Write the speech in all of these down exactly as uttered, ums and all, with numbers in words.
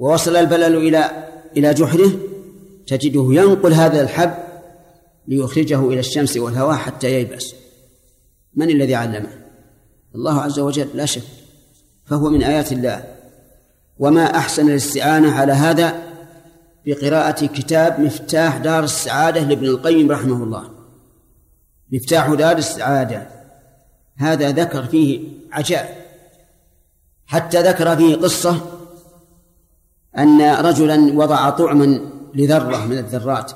ووصل البلل إلى إلى جحره تجده ينقل هذا الحب ليخرجه إلى الشمس والهواء حتى ييبس. من الذي علمه؟ الله عز وجل لا شك، فهو من آيات الله. وما أحسن الاستعانة على هذا بقراءة كتاب مفتاح دار السعادة لابن القيم رحمه الله. مفتاح دار السعادة هذا ذكر فيه عجائب، حتى ذكر فيه قصة أن رجلا وضع طعما لذرة من الذرات،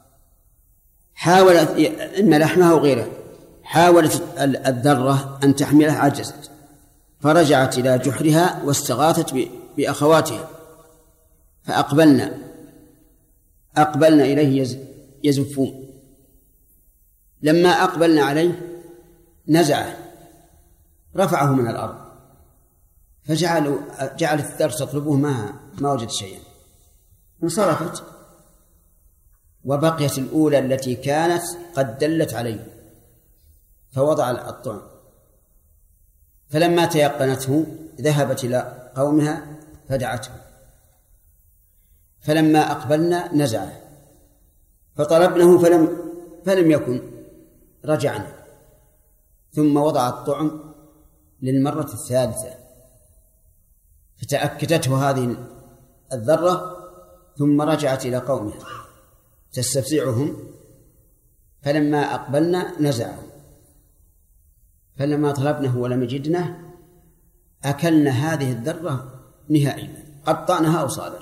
حاولت إما لحمها وغيره، حاولت الذرة أن تحملها عجزت، فرجعت إلى جحرها واستغاثت بأخواتها فأقبلنا أقبلنا إليه يزفون. لما أقبلنا عليه نزعه رفعه من الأرض، فجعلوا جعلت الذر تطلبه ما ما وجد شيئا، انصرفت وبقيت الأولى التي كانت قد دلت عليه، فوضع الطعم. فلما تيقنته ذهبت إلى قومها فدعته، فلما أقبلنا نزعه فطلبنه فلم فلم يكن، رجعنا ثم وضع الطعم للمرة الثالثة فتأكدته هذه الذرة، ثم رجعت إلى قومها تستفزعهم، فلما أقبلنا نزعه، فلما طلبنه ولم يجدنه أكلنا هذه الذرة نهائيا، قطعناها أوصالا.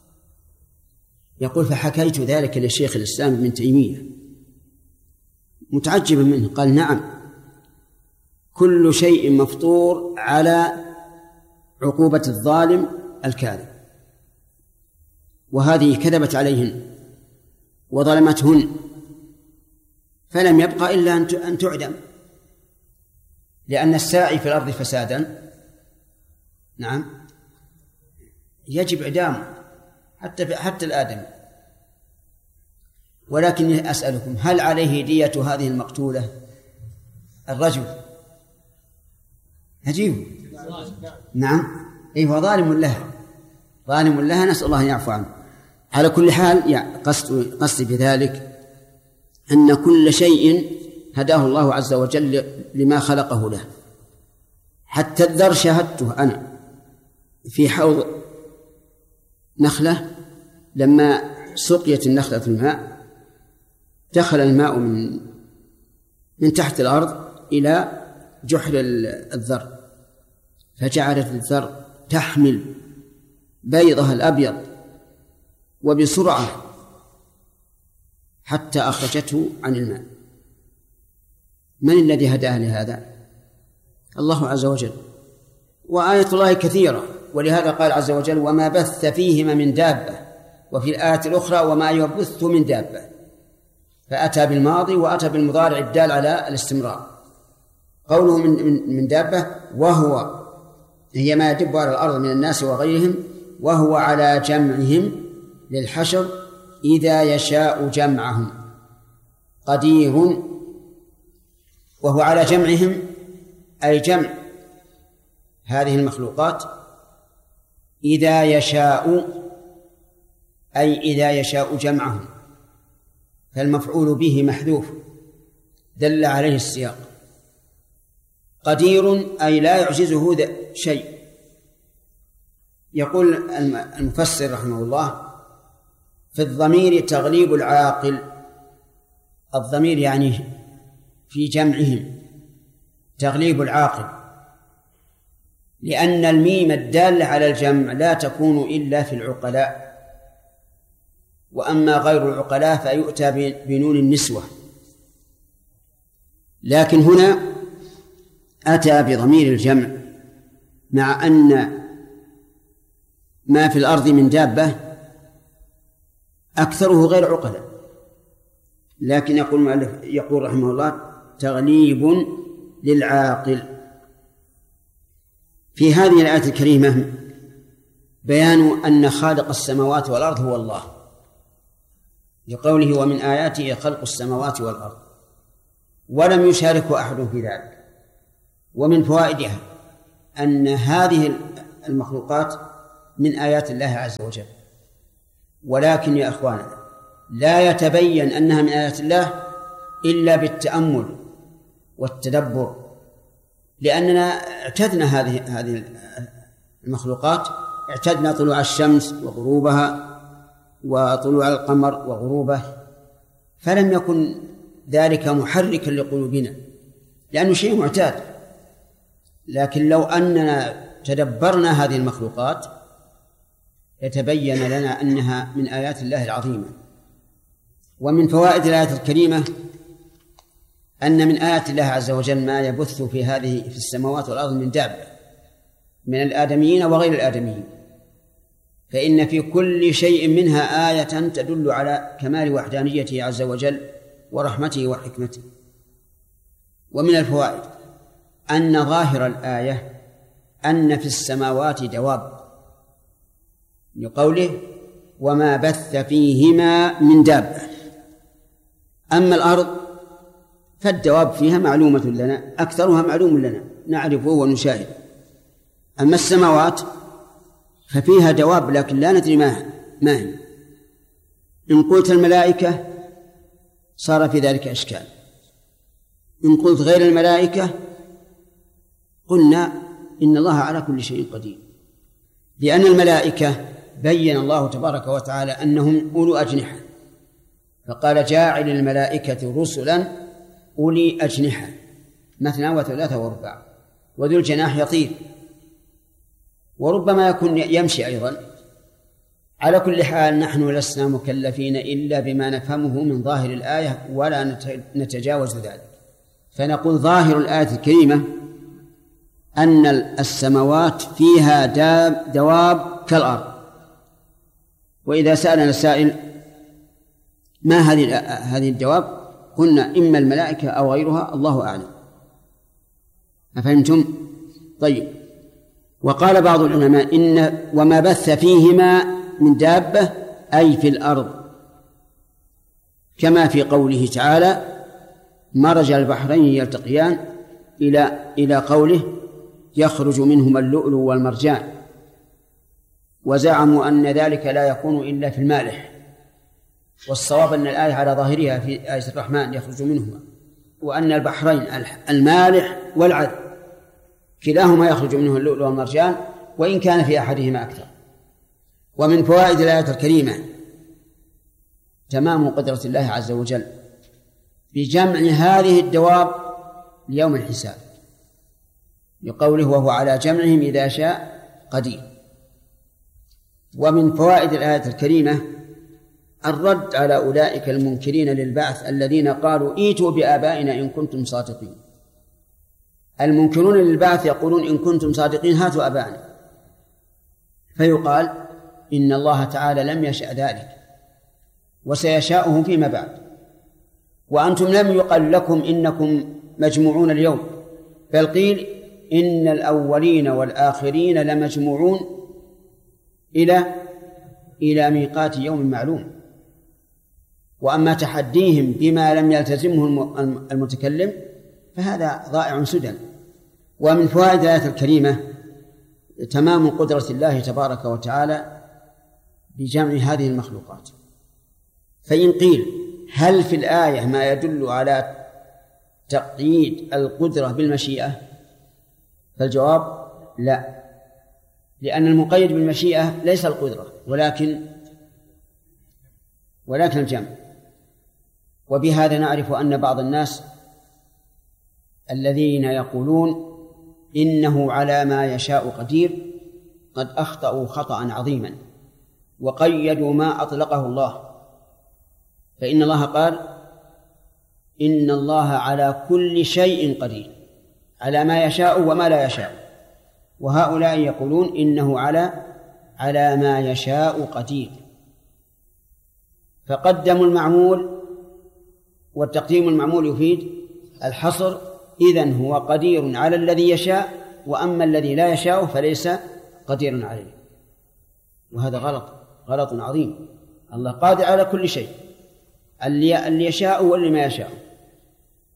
يقول فحكيت ذلك لشيخ الإسلام ابن تيمية متعجبا منه، قال نعم كل شيء مفطور على عقوبة الظالم الكاذب، وهذه كذبت عليهن وظلمتهن فلم يبقى إلا أن تعدم، لأن الساعي في الأرض فسادا نعم يجب إعدامه حتى حتى الآدم. ولكن أسألكم هل عليه دية هذه المقتولة؟ الرجل نجيب نعم أي هو ظالم لها، ظالم لها، نسأل الله أن يعفو عنه. على كل حال قصدي قصد بذلك أن كل شيء هداه الله عز وجل لما خلقه له. حتى الذر شاهدته أنا في حوض نخلة، لما سقيت النخلة في الماء دخل الماء من من تحت الأرض إلى جحر الذر، فجعلت الذر تحمل بيضها الأبيض وبسرعة حتى أخرجته عن الماء. من الذي هداه لهذا؟ الله عز وجل. وآية الله كثيرة، ولهذا قال عز وجل وما بث فيهما من دابة، وفي الآية الأخرى وما يبث من دابة، فأتى بالماضي وأتى بالمضارع الدال على الاستمرار. قوله من, من, من دابة وهو هي ما يدب على الأرض من الناس وغيرهم، وهو على جمعهم للحشر إذا يشاء جمعهم قدير. وهو على جمعهم أي جمع هذه المخلوقات إذا يشاء أي إذا يشاء جمعهم، فالمفعول به محذوف دل عليه السياق. قدير أي لا يعجزه شيء. يقول المفسر رحمه الله في الضمير تغليب العاقل، الضمير يعني في جمعهم تغليب العاقل، لأن الميم الدالة على الجمع لا تكون إلا في العقلاء، وأما غير العقلاء فيؤتى بنون النسوة. لكن هنا أتى بضمير الجمع، مع أن ما في الأرض من دابة أكثره غير عقلاء، لكن يقول يقول رحمه الله تغليب للعاقل. في هذه الآية الكريمة بيان أن خالق السماوات والأرض هو الله، لقوله ومن آياته خلق السماوات والأرض، ولم يشاركه أحد في ذلك. ومن فوائدها أن هذه المخلوقات من آيات الله عز وجل، ولكن يا أخوانا لا يتبين أنها من آيات الله إلا بالتأمل والتدبر، لأننا اعتدنا هذه هذه المخلوقات، اعتدنا طلوع الشمس وغروبها وطلوع القمر وغروبه، فلم يكن ذلك محركا لقلوبنا لأنه شيء معتاد. لكن لو أننا تدبرنا هذه المخلوقات يتبين لنا أنها من آيات الله العظيمة. ومن فوائد الآية الكريمة أن من آيات الله عز وجل ما يبث في هذه في السماوات والأرض من دابة من الآدميين وغير الآدميين، فإن في كل شيء منها آية تدل على كمال وحدانيته عز وجل ورحمته وحكمته. ومن الفوائد أن ظاهر الآية أن في السماوات دواب، لقوله وما بث فيهما من دابة. أما الأرض فالدواب فيها معلومة لنا، أكثرها معلوم لنا نعرفه ونشاهد. أما السماوات ففيها دواب لكن لا ندري ما هي. إن قلت الملائكة صار في ذلك إشكال، إن قلت غير الملائكة قلنا إن الله على كل شيء قدير، لأن الملائكة بين الله تبارك وتعالى أنهم أولو أجنحة، فقال جاعل الملائكة رسلا أولي أجنحة مثنى وثلاثة ورباع، وذو الجناح يطير، وربما يكون يمشي أيضا. على كل حال نحن لسنا مكلفين إلا بما نفهمه من ظاهر الآية ولا نتجاوز ذلك، فنقول ظاهر الآية الكريمة أن السماوات فيها دواب كالأرض. وإذا سألنا السائل ما هذه هذه الدواب قلنا إما الملائكة أو غيرها، الله أعلم. أفهمتم؟ طيب. وقال بعض العلماء إن وما بث فيهما من دابة أي في الأرض، كما في قوله تعالى مرج البحرين يلتقيان إلى إلى قوله يخرج منهما اللؤلؤ والمرجان، وزعموا أن ذلك لا يكون إلا في المالح، والصواب أن الآية على ظاهرها في آية الرحمن يخرج منهما، وأن البحرين المالح والعذب كلاهما يخرج منه اللؤلؤ والمرجان، وإن كان في أحدهما أكثر. ومن فوائد الآية الكريمة تمام قدرة الله عز وجل بجمع هذه الدواب ليوم الحساب، لقوله وهو على جمعهم إذا شاء قدير. ومن فوائد الآية الكريمة الرد على أولئك المنكرين للبعث الذين قالوا ائتوا بآبائنا إن كنتم صادقين. المنكرون للبعث يقولون إن كنتم صادقين هاتوا آبائنا، فيقال إن الله تعالى لم يشأ ذلك وسيشاؤه فيما بعد، وأنتم لم يقل لكم إنكم مجموعون اليوم، بل قيل إن الأولين والآخرين لمجموعون إلى إلى ميقات يوم معلوم. وأما تحديهم بما لم يلتزمه المتكلم فهذا ضائع سدى. ومن فوائد الآية الكريمة تمام قدرة الله تبارك وتعالى بجمع هذه المخلوقات. فإن قيل هل في الآية ما يدل على تقييد القدرة بالمشيئة؟ فالجواب لا، لأن المقيد بالمشيئة ليس القدرة ولكن ولكن الجمع. وبهذا نعرف أن بعض الناس الذين يقولون إنه على ما يشاء قدير قد أخطأوا خطأ عظيما وقيدوا ما أطلقه الله، فإن الله قال إن الله على كل شيء قدير، على ما يشاء وما لا يشاء، وهؤلاء يقولون إنه على على ما يشاء قدير، فقدموا المعمول، والتقديم المعمول يفيد الحصر، إذن هو قدير على الذي يشاء، وأما الذي لا يشاء فليس قدير عليه. وهذا غلط غلط عظيم. الله قادر على كل شيء، اللي يشاء واللي ما يشاء.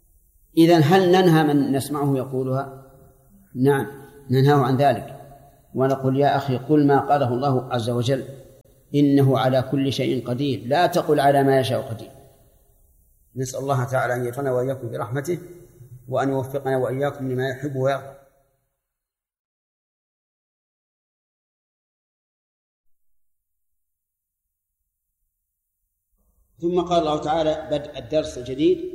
إذن هل ننهى من نسمعه يقولها؟ نعم ننهاه عن ذلك، ونقول يا أخي قل ما قاله الله عز وجل إنه على كل شيء قدير، لا تقل على ما يشاء قدير. نسأل الله تعالى أن يرحمنا وإياكم برحمته، وأن يوفقنا وإياكم لما يحب ويرضى. ثم قال الله تعالى بدء الدرس الجديد: